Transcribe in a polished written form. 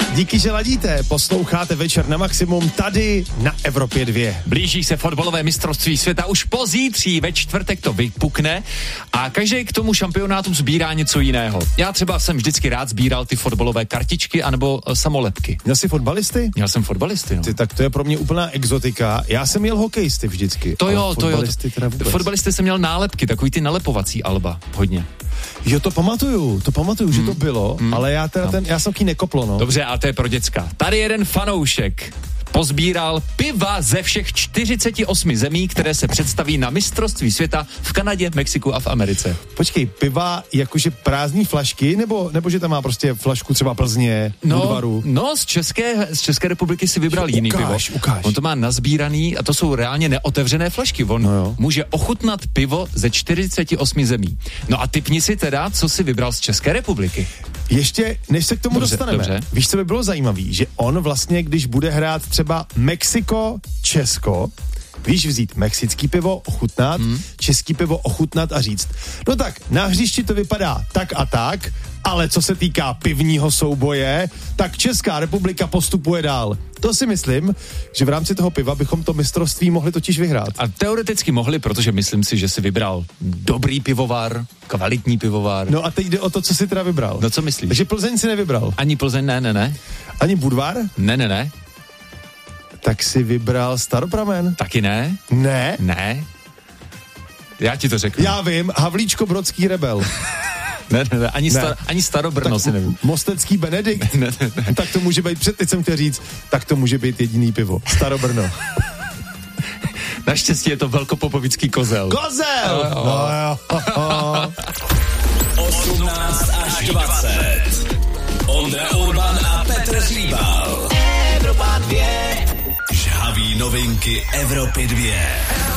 Díky, že ladíte, posloucháte Večer na maximum tady na Evropě 2. Blíží se fotbalové mistrovství světa, už pozítří ve čtvrtek to vypukne a každý k tomu šampionátu sbírá něco jiného. Já třeba jsem vždycky rád sbíral ty fotbalové kartičky anebo samolepky. Měl jsi fotbalisty? Měl jsem fotbalisty, no. Tak to je pro mě úplná exotika. Já jsem měl hokejisty vždycky. To jo. Fotbalisty jsem měl nálepky, takový ty nalepovací alba, hodně. Jo, to pamatuju, že to bylo, ale já teda já jsem taky nekoplo, no. Dobře, a to je pro děcka. Tady jeden fanoušek pozbíral piva ze všech 48 zemí, které se představí na mistrovství světa v Kanadě, Mexiku a v Americe. Počkej, piva jakože prázdní flašky, nebo že tam má prostě flašku třeba Plzně, Budvaru? No, z České republiky si vybral jiný pivo. Ukáž. On to má nazbíraný a to jsou reálně neotevřené flašky. On může ochutnat pivo ze 48 zemí. No a tipni si teda, co si vybral z České republiky. Ještě, než se k tomu dostaneme, dobře. Víš, co by bylo zajímavý, že on vlastně, když bude hrát třeba Mexiko, Česko, víš, vzít mexický pivo, ochutnat, český pivo ochutnat a říct, no tak, na hřišti to vypadá tak a tak, ale co se týká pivního souboje, tak Česká republika postupuje dál. To si myslím, že v rámci toho piva bychom to mistrovství mohli totiž vyhrát. A teoreticky mohli, protože myslím si, že si vybral dobrý pivovar, kvalitní pivovar. No a teď jde o to, co si teda vybral. No co myslíš? Takže Plzeň si nevybral. Ani Plzeň, ne. Ani Budvar? Ne. Tak si vybral Staropramen? Taky ne. Ne? Ne. Já ti to řeknu. Já vím, Havlíčko Brodský Rebel. Ne, ani Starobrno si nevím. Mostecký Benedikt? Ne. Tak to může být, teď jsem chtěl říct, tak to může být jediný pivo. Starobrno. Naštěstí je to velkopopovický kozel. Kozel! No jo. 18 až 20. Ondra Urban a Petr Hříbal. Evropa 2. Žhaví novinky Evropy 2.